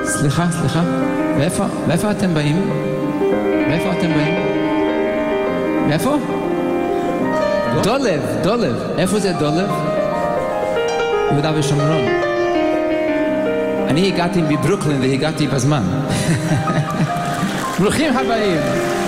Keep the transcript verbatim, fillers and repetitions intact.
סליחה, סליחה. ואיפה, ואיפה אתם באים? ואיפה אתם באים? מאיפה? דולב, דולב. איפה זה דולב? יהודה ושומרון. אני הגעתי מברוקלין והגעתי בזמן. ברוכים הבאים.